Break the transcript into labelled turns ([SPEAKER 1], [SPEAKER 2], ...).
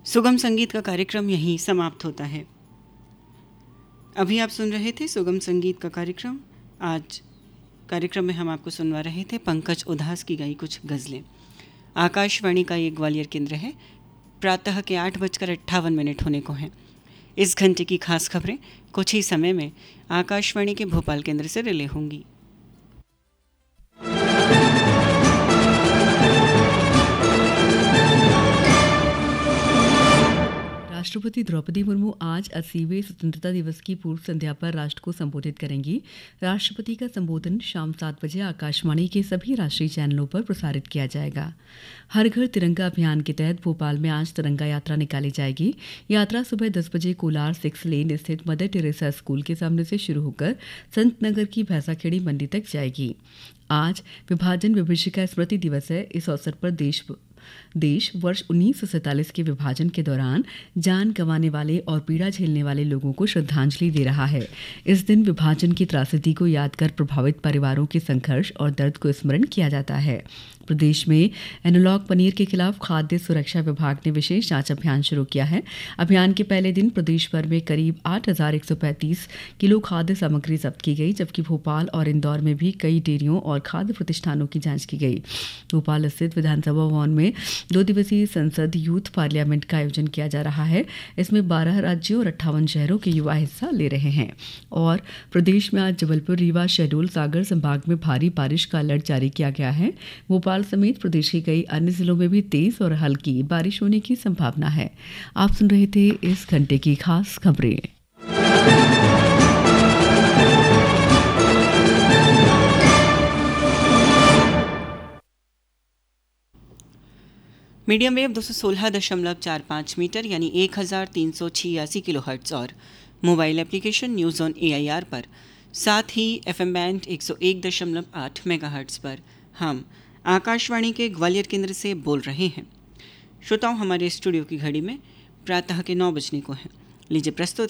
[SPEAKER 1] सुगम संगीत का कार्यक्रम यहीं समाप्त होता है। अभी आप सुन रहे थे सुगम संगीत का कार्यक्रम। आज कार्यक्रम में हम आपको सुनवा रहे थे पंकज उधास की गाई कुछ गज़लें। आकाशवाणी का ये ग्वालियर केंद्र है। प्रातः के 8:58 होने को हैं। इस घंटे की खास खबरें कुछ ही समय में आकाशवाणी के भोपाल केंद्र से रिले होंगी।
[SPEAKER 2] राष्ट्रपति द्रौपदी मुर्मू आज 80वें स्वतंत्रता दिवस की पूर्व संध्या पर राष्ट्र को संबोधित करेंगी। राष्ट्रपति का संबोधन शाम 7 बजे आकाशवाणी के सभी राष्ट्रीय चैनलों पर प्रसारित किया जाएगा। हर घर तिरंगा अभियान के तहत भोपाल में आज तिरंगा यात्रा निकाली जाएगी। यात्रा सुबह 10 बजे कोलार 6 लेन स्थित मदर टेरेसा स्कूल के सामने से शुरू होकर संत नगर की भैंसाखेड़ी मंडी तक जाएगी। आज विभाजन विभीषिका स्मृति दिवस है। इस अवसर पर देश वर्ष 1947 के विभाजन के दौरान जान गंवाने वाले और पीड़ा झेलने वाले लोगों को श्रद्धांजलि दे रहा है। इस दिन विभाजन की त्रासदी को याद कर प्रभावित परिवारों के संघर्ष और दर्द को स्मरण किया जाता है। प्रदेश में एनालॉग पनीर के खिलाफ खाद्य सुरक्षा विभाग ने विशेष जांच अभियान शुरू किया है। अभियान के पहले दिन प्रदेश भर में करीब 8,135 किलो खाद्य सामग्री जब्त की गई, जबकि भोपाल और इंदौर में भी कई डेयरियों और खाद्य प्रतिष्ठानों की जांच की गई। भोपाल स्थित विधानसभा भवन में 2 दिवसीय संसद यूथ पार्लियामेंट का आयोजन किया जा रहा है। इसमें 12 राज्यों और 58 शहरों के युवा हिस्सा ले रहे हैं। और प्रदेश में आज जबलपुर, रीवा, शहडोल, सागर संभाग में भारी बारिश का अलर्ट जारी किया गया है। भोपाल समेत प्रदेश के कई अन्य जिलों में भी तेज और हल्की बारिश होने की संभावना है। आप सुन रहे थे इस घंटे की खास खबरें।
[SPEAKER 1] मीडियम वेव 216.45 मीटर यानी 1386 किलोहर्ट्ज़ और mobile application news on AIR पर, साथ ही FM बैंड 101.8 मेगाहर्ट्ज़ पर हम आकाशवाणी के ग्वालियर केंद्र से बोल रहे हैं। श्रोताओं, हमारे स्टूडियो की घड़ी में प्रातः के 9 बजने को हैं। लीजिए प्रस्तुत